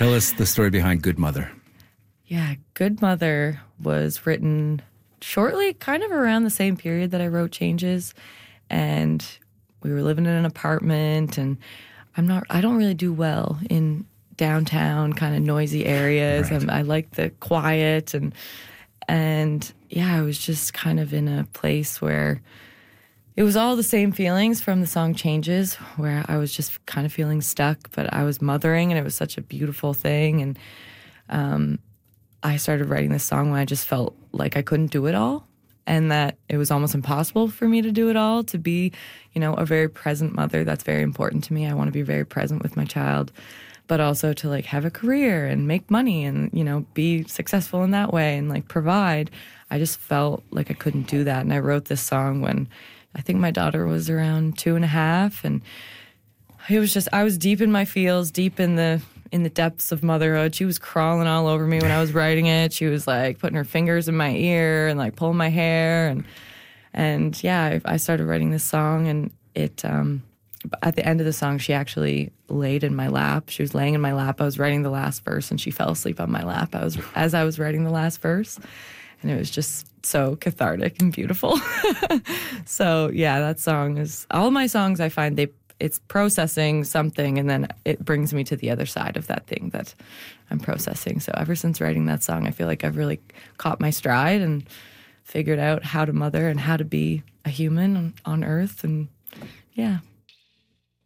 Tell us the story behind Good Mother. Yeah, Good Mother was written shortly, kind of around the same period that I wrote Changes. And we were living in an apartment, and I don't really do well in downtown kind of noisy areas. Right. I like the quiet, and yeah, I was just kind of in a place where it was all the same feelings from the song Changes, where I was just kind of feeling stuck, but I was mothering, and it was such a beautiful thing. And I started writing this song when I just felt like I couldn't do it all, and that it was almost impossible for me to do it all, to be, a very present mother. That's very important to me. I want to be very present with my child, but also to like have a career and make money and, be successful in that way and like provide. I just felt like I couldn't do that. And I wrote this song when I think my daughter was around 2.5, and it was just, I was deep in my feels, deep in the depths of motherhood. She was crawling all over me when I was writing it. She was like putting her fingers in my ear and like pulling my hair. And yeah, I started writing this song, and it, at the end of the song, she actually laid in my lap. She was laying in my lap. I was writing the last verse, and she fell asleep on my lap as I was writing the last verse. And it was just so cathartic and beautiful. So yeah, that song is, all my songs I find it's processing something, and then it brings me to the other side of that thing that I'm processing. So ever since writing that song, I feel like I've really caught my stride and figured out how to mother and how to be a human on Earth. And yeah.